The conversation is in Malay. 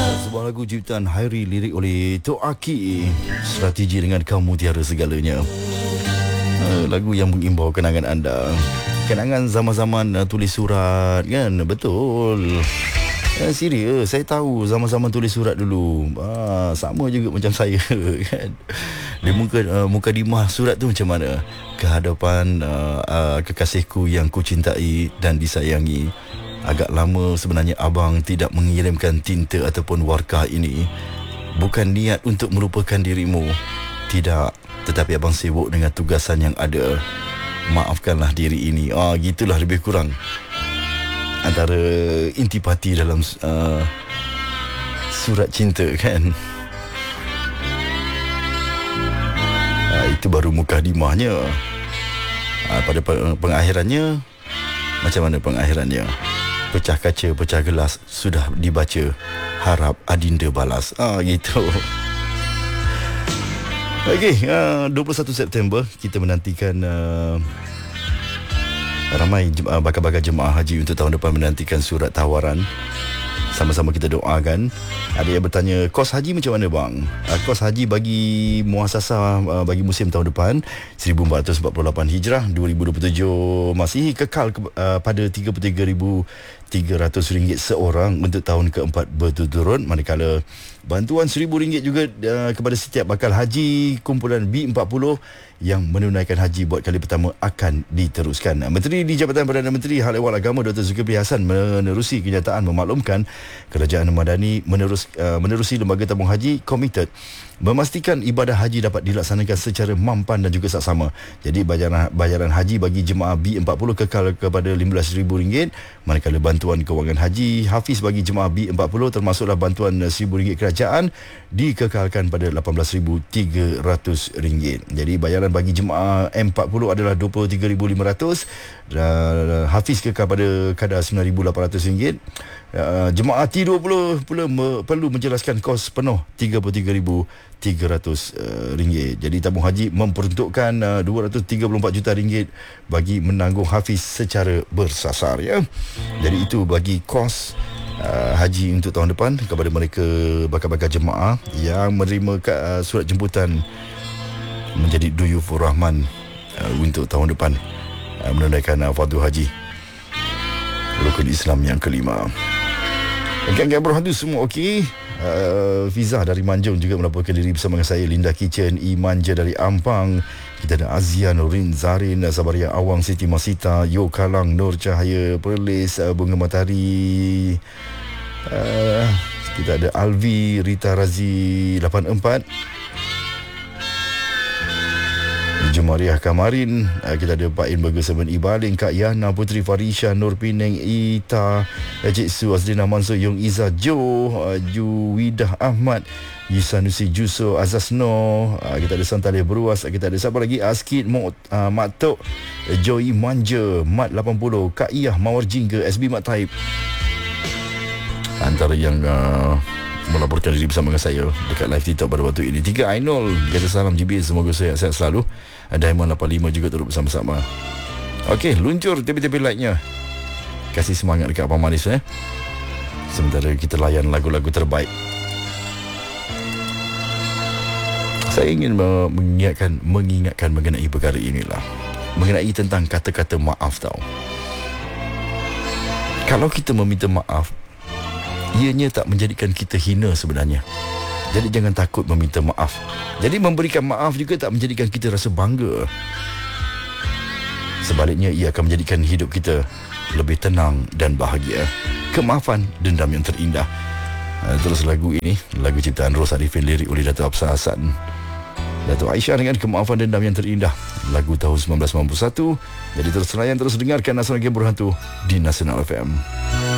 Sebuah lagu ciptaan Hairi, lirik oleh Tok Aki. Strategi dengan kamu tiada segalanya. Lagu yang mengimbau kenangan anda. Kenangan zaman-zaman tulis surat, kan? Betul. Serius, saya tahu zaman-zaman tulis surat dulu. Sama juga macam saya, kan? Di mukadimah surat tu macam mana? Kehadapan kekasihku yang ku cintai dan disayangi. Agak lama sebenarnya abang tidak mengirimkan tinta ataupun warkah ini. Bukan niat untuk merupakan dirimu. Tidak, tetapi abang sibuk dengan tugasan yang ada. Maafkanlah diri ini. Gitulah lebih kurang antara intipati dalam surat cinta, kan? Itu baru mukadimahnya. Pada pengakhirannya, macam mana pengakhirannya? Pecah kaca, pecah gelas, sudah dibaca, harap adinda balas. Gitu. Okey, 21 September kita menantikan ramai bakal-bakal jemaah haji untuk tahun depan menantikan surat tawaran. Sama-sama kita doakan. Ada yang bertanya, kos haji macam mana bang? Kos haji bagi muasasah bagi musim tahun depan 1448 Hijrah 2027 masih kekal pada RM33,300 seorang untuk tahun keempat berturut-turut, manakala bantuan RM1,000 juga kepada setiap bakal haji kumpulan B40 yang menunaikan haji buat kali pertama akan diteruskan. Menteri di Jabatan Perdana Menteri Hal Ehwal Agama Dr. Zulkifli Hasan menerusi kenyataan memaklumkan Kerajaan Madani menerusi lembaga tabung haji komited memastikan ibadah haji dapat dilaksanakan secara mampan dan juga saksama. Jadi bayaran haji bagi jemaah B40 kekal kepada RM15,000, manakala bantuan kewangan haji hafiz bagi jemaah B40 termasuklah bantuan RM1,000 kerajaan dikekalkan pada RM18,300. Jadi bayaran bagi jemaah M40 adalah RM23,500 dan hafiz kekal pada kadar RM9,800. Jemaah T20 pula perlu menjelaskan kos penuh RM33,300. Jadi tabung haji memperuntukkan RM234 juta bagi menanggung hafiz secara bersasar, ya. Jadi itu bagi kos haji untuk tahun depan kepada mereka bakal-bakal jemaah yang menerima surat jemputan menjadi Duyufur Rahman untuk tahun depan menunaikan fardu haji rukun Islam yang kelima. Geng-geng berhantu semua okey. Fiza dari Manjung juga melaporkan diri bersama dengan saya. Linda Kitchen, Imanja dari Ampang. Kita ada Azia, Nurin, Zarin, Sabaria Awang, Siti Masita, Yo Kalang, Nur Cahaya, Perlis, Bunga Matahari. Kita ada Alvi, Rita Razi 84, Jumariah Kamarin. Kita ada Pak In Burger 7 Ibaling, Kak Yana, Putri Farisha, Nur Pineng, Ita, Cik Su, Azlina Mansur, Yung Iza, Jo, Juwidah Ahmad, Yusanusi Juso, Azazno. Kita ada Santalih Beruas. Kita ada siapa lagi? Askid, Mak Tok, Joy Manja, Mat 80, Kak Iyah, Mawar Jingga, SB Mat Taib. Antara yang melaporkan diri bersama dengan saya dekat live TikTok pada waktu ini. 3 Ainul kata salam GB, semoga sehat-sehat selalu. Diamond 85 juga turut bersama-sama. Okey, luncur tepi-tepi like-nya. Kasih semangat dekat Abang Manis, sementara kita layan lagu-lagu terbaik. Saya ingin mengingatkan mengenai perkara inilah. Mengenai tentang kata-kata maaf tau. Kalau kita meminta maaf, ianya tak menjadikan kita hina sebenarnya. Jadi jangan takut meminta maaf. Jadi memberikan maaf juga tak menjadikan kita rasa bangga. Sebaliknya, ia akan menjadikan hidup kita lebih tenang dan bahagia. Kemaafan, dendam yang terindah. Terus lagu ini, lagu ciptaan Ros Arifin, lirik oleh Dato' Absar Hasan, Dato' Aisyah dengan Kemaafan Dendam yang Terindah, lagu tahun 1991. Jadi terus layan, terus dengarkan Nasional Game Berhantu di Nasional FM.